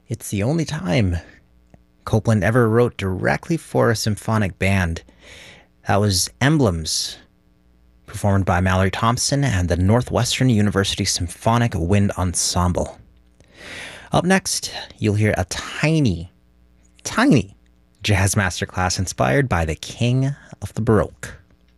It's the only time Copland ever wrote directly for a symphonic band. That was Emblems, performed by Mallory Thompson and the Northwestern University Symphonic Wind Ensemble. Up next, you'll hear a tiny jazz masterclass inspired by the king of the Baroque.